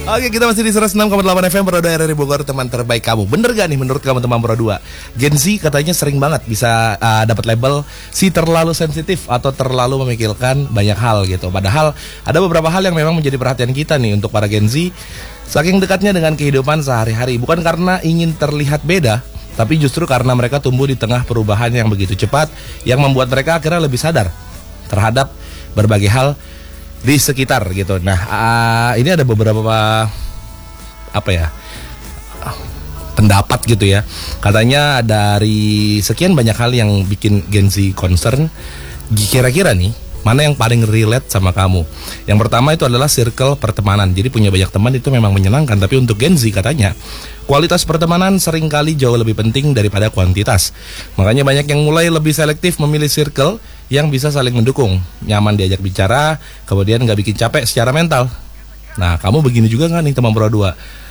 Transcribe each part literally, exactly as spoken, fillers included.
Oke, kita masih di seratus enam koma delapan F M Pro dua R R I Bogor, teman terbaik kamu. Bener gak nih menurut kamu teman Pro dua? Gen Z katanya sering banget bisa uh, dapat label si terlalu sensitif atau terlalu memikirkan banyak hal gitu. Padahal ada beberapa hal yang memang menjadi perhatian kita nih untuk para Gen Z. Saking dekatnya dengan kehidupan sehari-hari, bukan karena ingin terlihat beda, tapi justru karena mereka tumbuh di tengah perubahan yang begitu cepat, yang membuat mereka akhirnya lebih sadar terhadap berbagai hal di sekitar gitu. Nah, uh, ini ada beberapa apa ya pendapat gitu ya. Katanya dari sekian banyak hal yang bikin Gen Z concern, kira-kira nih mana yang paling relate sama kamu? Yang pertama itu adalah circle pertemanan. Jadi punya banyak teman itu memang menyenangkan, tapi untuk Gen Z katanya kualitas pertemanan seringkali jauh lebih penting daripada kuantitas. Makanya banyak yang mulai lebih selektif memilih circle yang bisa saling mendukung, nyaman diajak bicara, kemudian nggak bikin capek secara mental. Nah, kamu begini juga nggak nih teman Pro dua?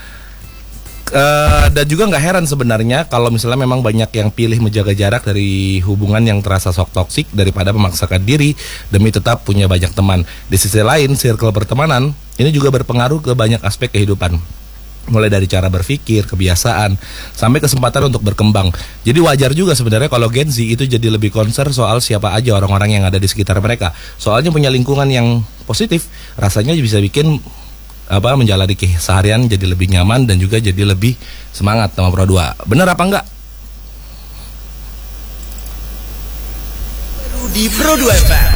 Uh, dan juga nggak heran sebenarnya kalau misalnya memang banyak yang pilih menjaga jarak dari hubungan yang terasa sok toksik daripada memaksakan diri demi tetap punya banyak teman. Di sisi lain, circle pertemanan ini juga berpengaruh ke banyak aspek kehidupan, mulai dari cara berpikir, kebiasaan, sampai kesempatan untuk berkembang. Jadi wajar juga sebenarnya kalau Gen Z itu jadi lebih concern soal siapa aja orang-orang yang ada di sekitar mereka. Soalnya punya lingkungan yang positif, rasanya bisa bikin apa menjalani keseharian jadi lebih nyaman dan juga jadi lebih semangat sama Pro dua. Bener apa enggak? Di Pro dua F M.